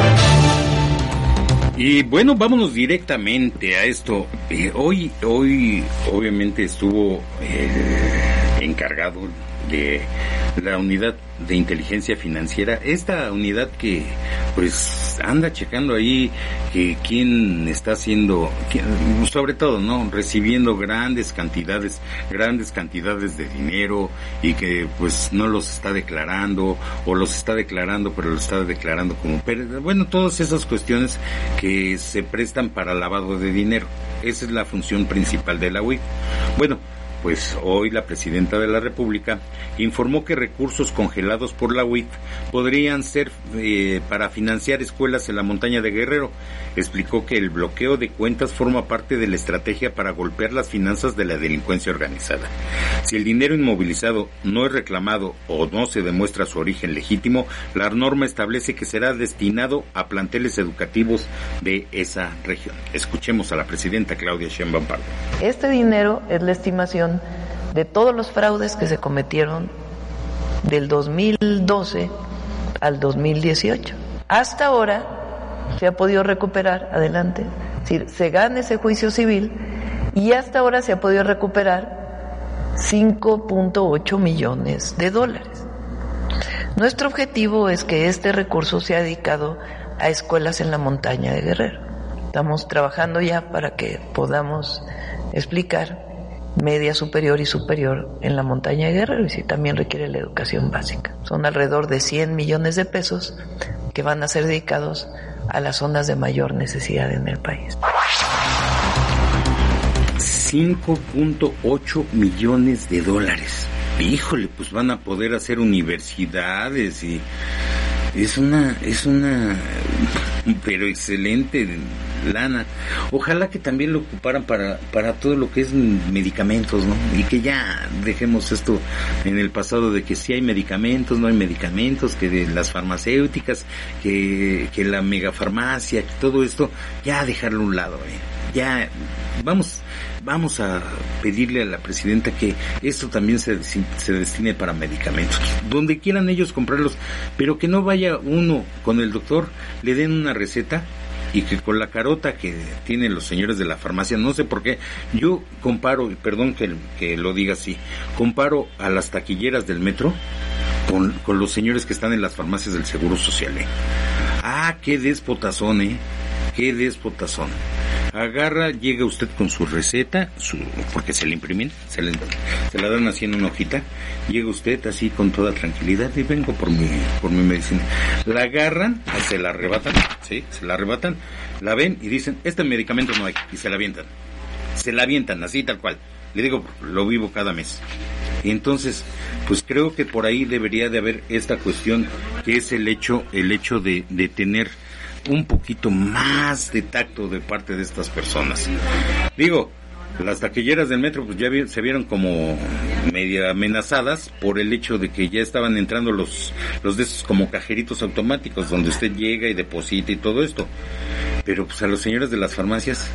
Y bueno, vámonos directamente a esto. Eh, hoy, hoy obviamente estuvo eh, encargado de la unidad de inteligencia financiera, esta unidad que pues anda checando ahí que quién está haciendo, quién, sobre todo, ¿no? Recibiendo grandes cantidades, grandes cantidades de dinero y que pues no los está declarando o los está declarando pero los está declarando como, pero, bueno, todas esas cuestiones que se prestan para lavado de dinero. Esa es la función principal de la U I F. Bueno, pues hoy la presidenta de la República informó que recursos congelados por la U I F podrían ser eh, para financiar escuelas en la montaña de Guerrero. Explicó que el bloqueo de cuentas forma parte de la estrategia para golpear las finanzas de la delincuencia organizada. Si el dinero inmovilizado no es reclamado o no se demuestra su origen legítimo, la norma establece que será destinado a planteles educativos de esa región. Escuchemos a la presidenta Claudia Sheinbaum Pardo. Este dinero es la estimación de todos los fraudes que se cometieron del dos mil doce al dos mil dieciocho. Hasta ahora se ha podido recuperar, adelante, es decir, se gana ese juicio civil y hasta ahora se ha podido recuperar cinco punto ocho millones de dólares. Nuestro objetivo es que este recurso sea dedicado a escuelas en la montaña de Guerrero. Estamos trabajando ya para que podamos explicar media superior y superior en la montaña de Guerrero, y si también requiere la educación básica. Son alrededor de cien millones de pesos que van a ser dedicados a las zonas de mayor necesidad en el país. cinco punto ocho millones de dólares. Híjole, pues van a poder hacer universidades y es una, es una, pero excelente lana. Ojalá que también lo ocuparan para, para todo lo que es medicamentos, ¿no? Y que ya dejemos esto en el pasado de que sí hay medicamentos, no hay medicamentos, que de las farmacéuticas, que, que la megafarmacia, que todo esto, ya dejarlo a un lado, ¿eh? Ya, vamos, vamos a pedirle a la presidenta que esto también se, se destine para medicamentos, donde quieran ellos comprarlos, pero que no vaya uno con el doctor, le den una receta y que con la carota que tienen los señores de la farmacia, no sé por qué, yo comparo, perdón que, que lo diga así, comparo a las taquilleras del metro con, con los señores que están en las farmacias del Seguro Social, ¿eh? Ah, qué despotazón, ¿eh? Qué despotazón. Agarra, llega usted con su receta, su, porque se le imprimen, se, le, se la dan así en una hojita, llega usted así con toda tranquilidad y vengo por mi, por mi medicina. La agarran, se la arrebatan, sí, se la arrebatan, la ven y dicen, este medicamento no hay, y se la avientan. Se la avientan, así tal cual. Le digo, lo vivo cada mes. Y entonces, pues creo que por ahí debería de haber esta cuestión, que es el hecho, el hecho de, de tener un poquito más de tacto de parte de estas personas. Digo, las taquilleras del metro pues ya vi, se vieron como media amenazadas por el hecho de que ya estaban entrando los los de esos como cajeritos automáticos donde usted llega y deposita y todo esto. Pero pues a los señores de las farmacias,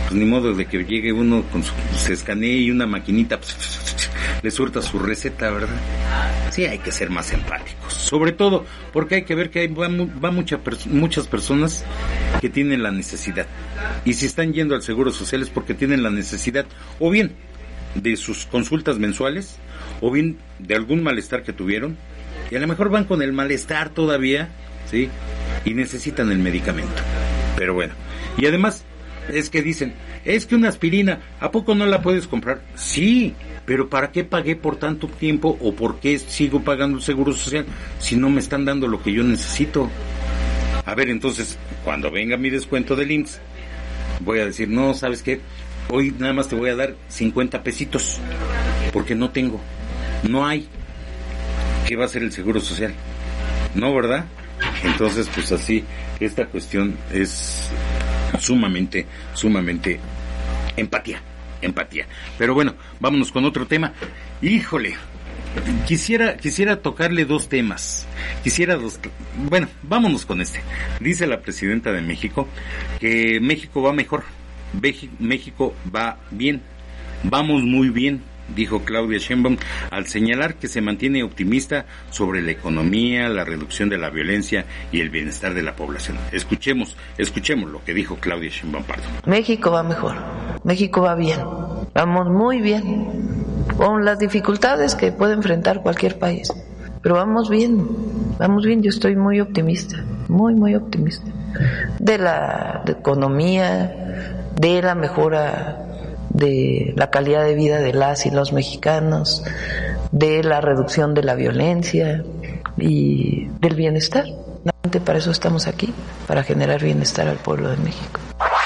pues ni modo de que llegue uno con su, se escanee y una maquinita le surta su receta, ¿verdad? Sí, hay que ser más empáticos, sobre todo porque hay que ver que hay va, va mucha, muchas personas que tienen la necesidad, y si están yendo al Seguro Social es porque tienen la necesidad, o bien de sus consultas mensuales, o bien de algún malestar que tuvieron, y a lo mejor van con el malestar todavía, ¿sí? Y necesitan el medicamento. Pero bueno, y además es que dicen, es que una aspirina, ¿a poco no la puedes comprar? Sí, pero ¿para qué pagué por tanto tiempo o por qué sigo pagando el Seguro Social si no me están dando lo que yo necesito? A ver, entonces, cuando venga mi descuento del I M S S, voy a decir, no, ¿sabes qué? Hoy nada más te voy a dar cincuenta pesitos, porque no tengo, no hay. ¿Qué va a hacer el Seguro Social? No, ¿verdad? Entonces, pues así, esta cuestión es sumamente, sumamente empatía, empatía. Pero bueno, vámonos con otro tema. Híjole, quisiera, quisiera tocarle dos temas. Quisiera dos, bueno, vámonos con este. Dice la presidenta de México que México va mejor, México va bien, vamos muy bien, dijo Claudia Sheinbaum al señalar que se mantiene optimista sobre la economía, la reducción de la violencia y el bienestar de la población. Escuchemos, escuchemos lo que dijo Claudia Sheinbaum Pardo. México va mejor, México va bien, vamos muy bien, con las dificultades que puede enfrentar cualquier país, pero vamos bien, vamos bien, yo estoy muy optimista, muy, muy optimista, de la de economía, de la mejora de la calidad de vida de las y los mexicanos, de la reducción de la violencia y del bienestar. Para eso estamos aquí, para generar bienestar al pueblo de México.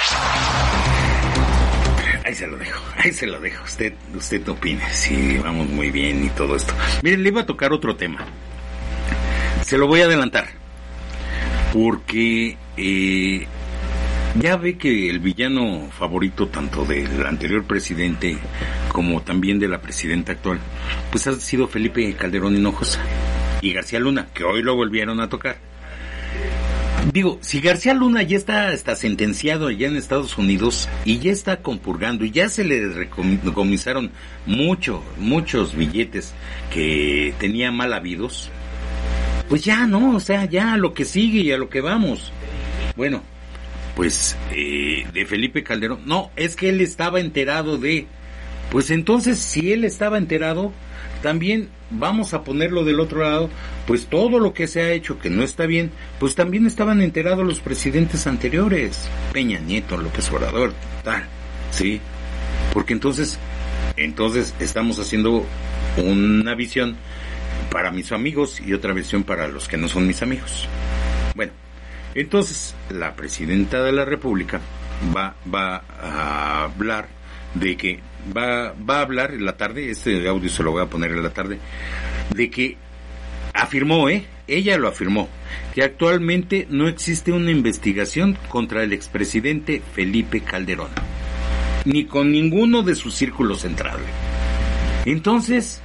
Ahí se lo dejo, ahí se lo dejo. Usted, usted opine, si vamos muy bien y todo esto. Miren, le iba a tocar otro tema. Se lo voy a adelantar, porque eh, ya ve que el villano favorito tanto del anterior presidente como también de la presidenta actual, pues ha sido Felipe Calderón Hinojosa y García Luna, que hoy lo volvieron a tocar. Digo, si García Luna ya está, está sentenciado allá en Estados Unidos y ya está compurgando y ya se le decomisaron mucho, muchos billetes que tenía mal habidos, pues ya no, o sea, ya a lo que sigue y a lo que vamos. Bueno, pues eh, de Felipe Calderón, no, es que él estaba enterado de, pues entonces si él estaba enterado, también vamos a ponerlo del otro lado, pues todo lo que se ha hecho que no está bien, pues también estaban enterados los presidentes anteriores, Peña Nieto, López Obrador, tal, sí, porque entonces, entonces estamos haciendo una visión para mis amigos y otra visión para los que no son mis amigos. Bueno, entonces la presidenta de la República va, va a hablar de que va, va a hablar en la tarde, este audio se lo voy a poner en la tarde, de que afirmó, eh, ella lo afirmó, que actualmente no existe una investigación contra el expresidente Felipe Calderón, ni con ninguno de sus círculos centrales. Entonces,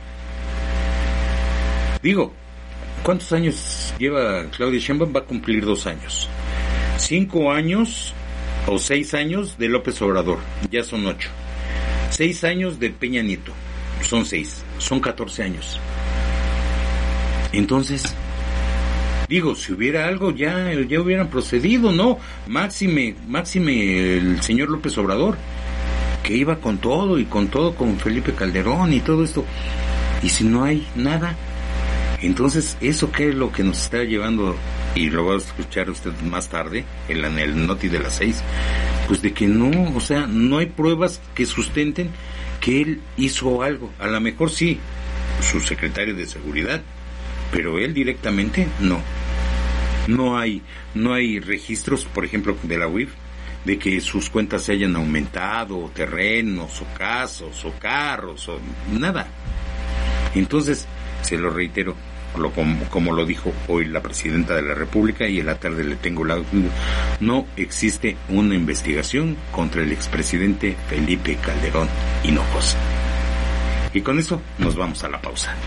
digo, ¿cuántos años lleva Claudia Sheinbaum? Va a cumplir dos años. Cinco años o seis años de López Obrador, ya son ocho. Seis años de Peña Nieto, son seis, son catorce años. Entonces, digo, si hubiera algo ya, ya hubieran procedido, ¿no? Máxime, máxime el señor López Obrador, que iba con todo y con todo con Felipe Calderón y todo esto. Y si no hay nada, entonces, ¿eso qué es lo que nos está llevando? Y lo va a escuchar usted más tarde, en el Noti de las seis, pues de que no, o sea, no hay pruebas que sustenten que él hizo algo. A lo mejor sí, su secretario de Seguridad, pero él directamente no. No hay, no hay registros, por ejemplo, de la U I F, de que sus cuentas se hayan aumentado, o terrenos, o casos, o carros, o nada. Entonces, se lo reitero, lo, como, como lo dijo hoy la presidenta de la República, y en la tarde le tengo la... No existe una investigación contra el expresidente Felipe Calderón Hinojosa. Y con eso nos vamos a la pausa.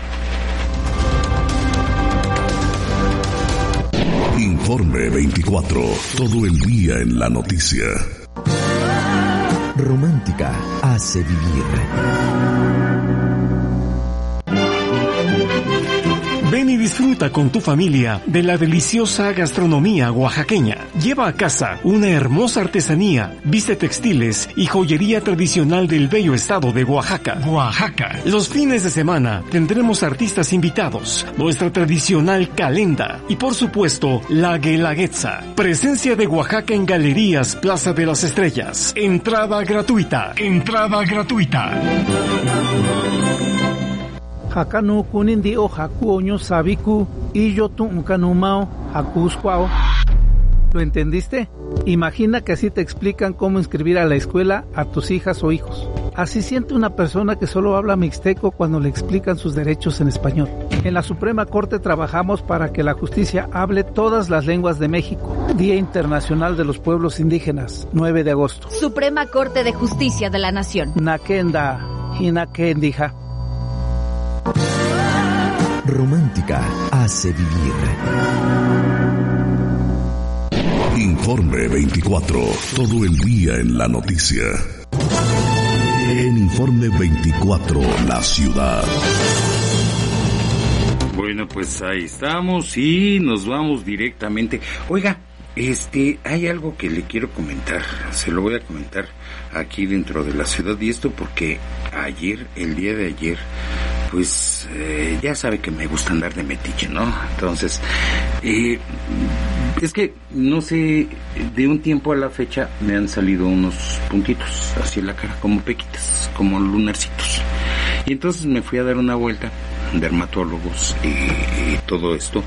Informe veinticuatro, todo el día en la noticia. Romántica hace vivir. Ven y disfruta con tu familia de la deliciosa gastronomía oaxaqueña. Lleva a casa una hermosa artesanía, viste textiles y joyería tradicional del bello estado de Oaxaca. Oaxaca. Los fines de semana tendremos artistas invitados, nuestra tradicional calenda y por supuesto la guelaguetza. Presencia de Oaxaca en Galerías Plaza de las Estrellas. Entrada gratuita. Entrada gratuita. Hakanu kunindi o hakuoño sabiku y yo tu unkanumao hakusquao. ¿Lo entendiste? Imagina que así te explican cómo inscribir a la escuela a tus hijas o hijos. Así siente una persona que solo habla mixteco cuando le explican sus derechos en español. En la Suprema Corte trabajamos para que la justicia hable todas las lenguas de México. Día Internacional de los Pueblos Indígenas, nueve de agosto. Suprema Corte de Justicia de la Nación. Nakenda, Hinakendija. Romántica hace vivir. Informe veinticuatro, todo el día en la noticia. En Informe veinticuatro, la ciudad. Bueno, pues ahí estamos y nos vamos directamente. Oiga, este, hay algo que le quiero comentar, se lo voy a comentar aquí dentro de la ciudad, y esto porque ayer, el día de ayer, pues eh, ya sabe que me gusta andar de metiche, ¿no? Entonces, eh, es que, no sé, de un tiempo a la fecha me han salido unos puntitos así en la cara, como pequitas, como lunarcitos. Y entonces me fui a dar una vuelta, dermatólogos y, y todo esto.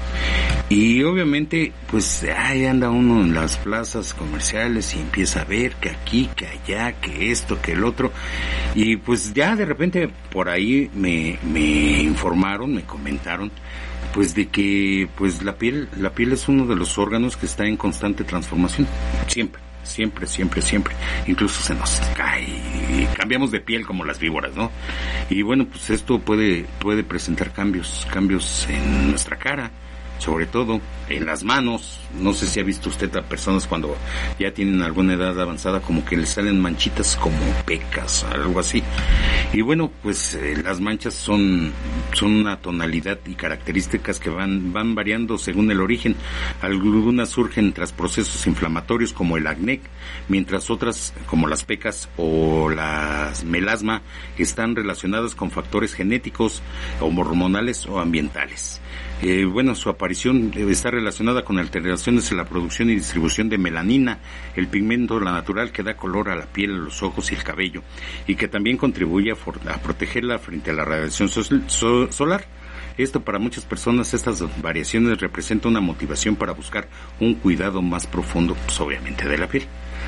Y obviamente, pues ahí anda uno en las plazas comerciales y empieza a ver que aquí, que allá, que esto, que el otro. Y pues ya de repente por ahí me, me informaron, me comentaron, pues de que pues la piel, la piel es uno de los órganos que está en constante transformación, siempre. Siempre, siempre, siempre. Incluso se nos cae y cambiamos de piel como las víboras, ¿no? Y bueno, pues esto puede, puede presentar cambios, cambios en nuestra cara, sobre todo en las manos. No sé si ha visto usted a personas cuando ya tienen alguna edad avanzada, como que les salen manchitas como pecas, algo así. Y bueno, pues eh, las manchas son, son una tonalidad y características que van, van variando según el origen. Algunas surgen tras procesos inflamatorios como el acné, mientras otras, como las pecas o las melasma, están relacionadas con factores genéticos, hormonales o ambientales. Eh, bueno, su aparición está relacionada con alteraciones en la producción y distribución de melanina, el pigmento la natural que da color a la piel, a los ojos y el cabello, y que también contribuye a, for- a protegerla frente a la radiación so- so- solar. Esto para muchas personas, estas variaciones representan una motivación para buscar un cuidado más profundo, pues obviamente de la piel.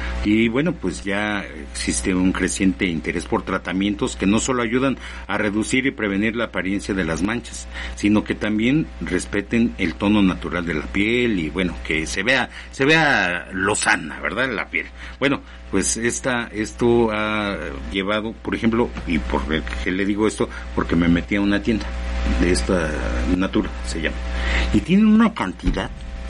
Y bueno, pues ya existe un creciente interés por tratamientos que no solo ayudan a reducir y prevenir la apariencia de las manchas, sino que también respeten el tono natural de la piel y bueno, que se vea, se vea lozana, ¿verdad? La piel. Bueno, pues esta, esto ha llevado, por ejemplo, y por qué le digo esto, porque me metí a una tienda de esta Natura, se llama, y tienen una cantidad,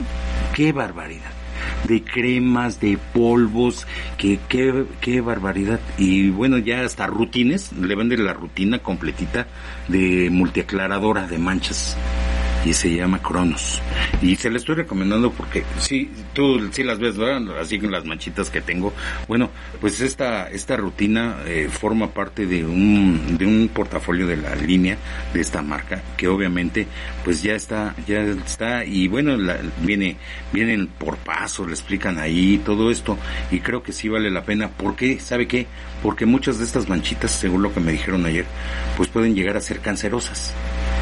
qué barbaridad, de cremas, de polvos, que qué, qué barbaridad. Y bueno, ya hasta rutines, le venden la rutina completita de multiaclaradora de manchas, y se llama Cronos, y se la estoy recomendando porque sí, tú sí las ves, ¿verdad? Así con las manchitas que tengo. Bueno, pues esta esta rutina eh, forma parte de un de un portafolio de la línea de esta marca, que obviamente pues ya está ya está y bueno, la, viene vienen por paso, le explican ahí todo esto, y creo que sí vale la pena. ¿Por qué? ¿Sabe qué? Porque muchas de estas manchitas, según lo que me dijeron ayer, pues pueden llegar a ser cancerosas.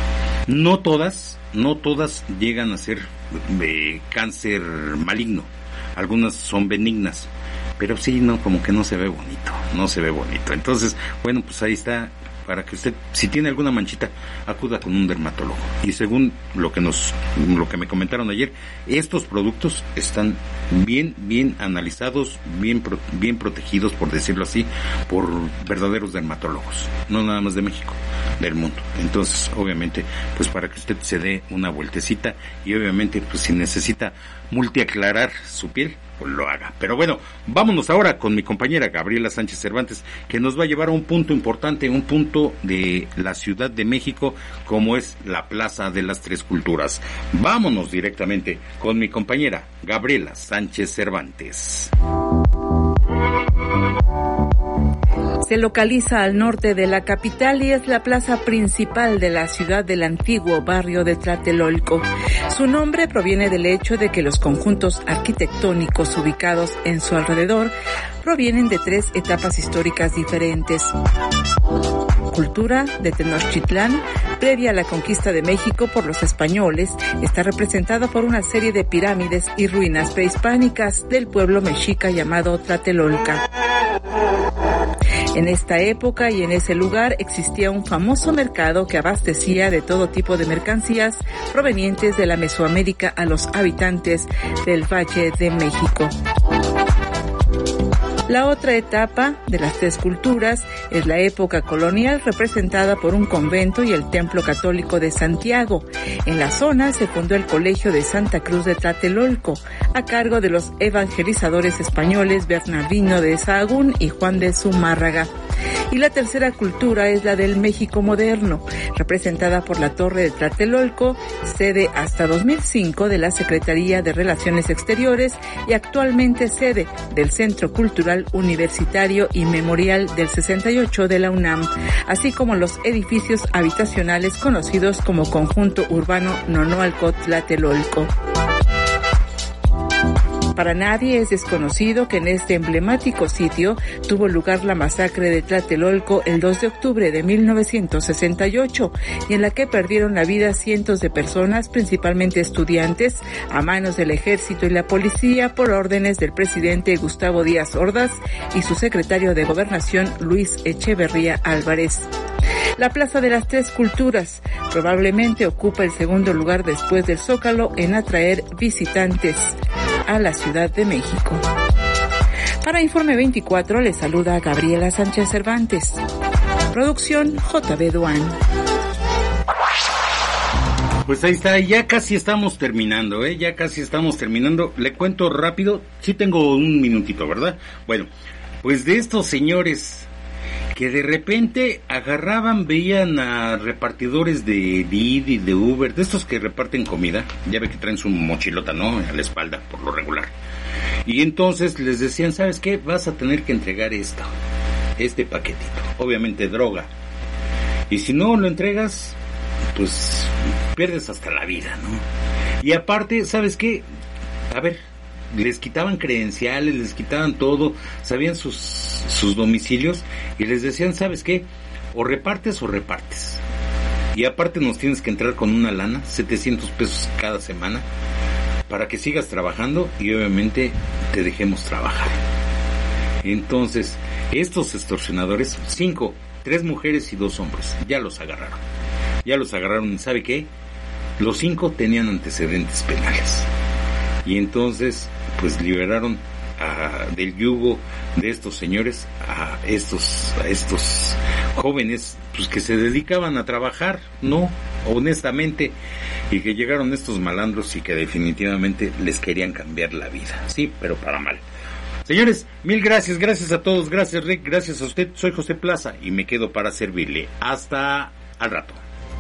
No todas, no todas llegan a ser de cáncer maligno. Algunas son benignas, pero sí, no, como que no se ve bonito, no se ve bonito. Entonces, bueno, pues ahí está, para que usted, si tiene alguna manchita, acuda con un dermatólogo. Y según lo que nos, lo que me comentaron ayer, estos productos están bien, bien analizados, bien, pro, bien protegidos, por decirlo así, por verdaderos dermatólogos, no nada más de México, del mundo. Entonces, obviamente, pues para que usted se dé una vueltecita, y obviamente, pues si necesita multiaclarar su piel, pues lo haga. Pero bueno, vámonos ahora con mi compañera Gabriela Sánchez Cervantes, que nos va a llevar a un punto importante, un punto de la Ciudad de México, como es la Plaza de las Tres Culturas. Vámonos directamente con mi compañera Gabriela Sánchez Cervantes. Se localiza al norte de la capital y es la plaza principal de la ciudad del antiguo barrio de Tlatelolco. Su nombre proviene del hecho de que los conjuntos arquitectónicos ubicados en su alrededor provienen de tres etapas históricas diferentes. Cultura de Tenochtitlán, previa a la conquista de México por los españoles, está representada por una serie de pirámides y ruinas prehispánicas del pueblo mexica llamado Tlatelolca. En esta época y en ese lugar existía un famoso mercado que abastecía de todo tipo de mercancías provenientes de la Mesoamérica a los habitantes del Valle de México. La otra etapa de las tres culturas es la época colonial, representada por un convento y el templo católico de Santiago. En la zona se fundó el Colegio de Santa Cruz de Tlatelolco, a cargo de los evangelizadores españoles Bernardino de Sahagún y Juan de Zumárraga. Y la tercera cultura es la del México moderno, representada por la Torre de Tlatelolco, sede hasta dos mil cinco de la Secretaría de Relaciones Exteriores y actualmente sede del Centro Cultural Universitario y Memorial del sesenta y ocho de la UNAM, así como los edificios habitacionales conocidos como Conjunto Urbano Nonoalco-Tlatelolco. Para nadie es desconocido que en este emblemático sitio tuvo lugar la masacre de Tlatelolco el dos de octubre de mil novecientos sesenta y ocho, y en la que perdieron la vida cientos de personas, principalmente estudiantes, a manos del ejército y la policía por órdenes del presidente Gustavo Díaz Ordaz y su secretario de Gobernación Luis Echeverría Álvarez. La Plaza de las Tres Culturas probablemente ocupa el segundo lugar después del Zócalo en atraer visitantes a la Ciudad de México. Para Informe veinticuatro les saluda Gabriela Sánchez Cervantes. Producción J B Duan. Pues ahí está, ya casi estamos terminando, ¿eh? Ya casi estamos terminando. Le cuento rápido, sí tengo un minutito, ¿verdad? Bueno, pues de estos señores que de repente agarraban, veían a repartidores de Didi, de Uber, de estos que reparten comida, ya ve que traen su mochilota, ¿no?, a la espalda, por lo regular. Y entonces les decían, ¿sabes qué? Vas a tener que entregar esto, este paquetito, obviamente droga. Y si no lo entregas, pues pierdes hasta la vida, ¿no? Y aparte, ¿sabes qué? A ver, les quitaban credenciales, les quitaban todo, sabían sus, sus domicilios y les decían, ¿sabes qué? O repartes o repartes. Y aparte nos tienes que entrar con una lana, setecientos pesos cada semana, para que sigas trabajando y obviamente te dejemos trabajar. Entonces, estos extorsionadores, cinco, tres mujeres y dos hombres, ya los agarraron. Ya los agarraron, ¿sabe qué? Los cinco tenían antecedentes penales. Y entonces, pues liberaron a, del yugo de estos señores a estos a estos jóvenes, pues que se dedicaban a trabajar, no, honestamente, y que llegaron estos malandros y que definitivamente les querían cambiar la vida, sí, pero para mal. Señores, mil gracias, gracias a todos, gracias Rick, gracias a usted, soy José Plaza y me quedo para servirle. Hasta al rato.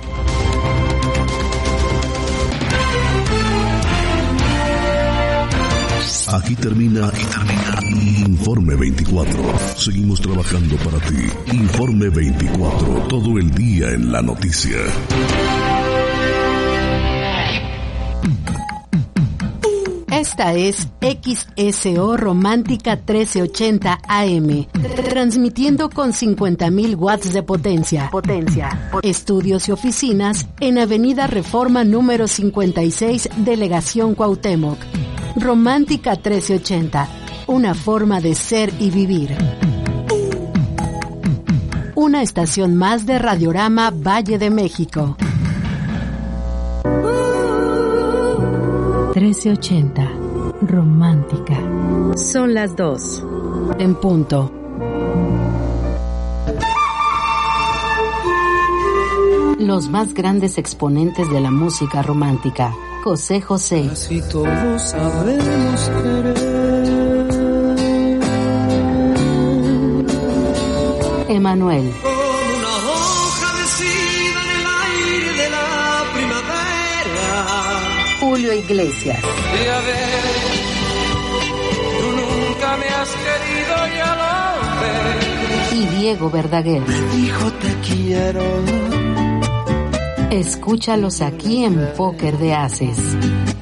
Aquí termina, aquí termina Informe veinticuatro. Seguimos trabajando para ti. Informe veinticuatro, todo el día en la noticia. Esta es X S O Romántica trece ochenta A M, transmitiendo con cincuenta mil watts de potencia. Potencia. Estudios y oficinas en Avenida Reforma número cincuenta y seis, Delegación Cuauhtémoc. Romántica trece ochenta, una forma de ser y vivir. Una estación más de Radiorama Valle de México. trece ochenta, Romántica. Son las dos. En punto. Los más grandes exponentes de la música romántica. José José. Casi todos sabemos querer. Emanuel. Como una hoja mecida en el aire de la primavera. Julio Iglesias. Y a ver, tú nunca me has querido, ya lo ves. Y Diego Verdaguer. Me dijo te quiero. Escúchalos aquí en Póker de Haces.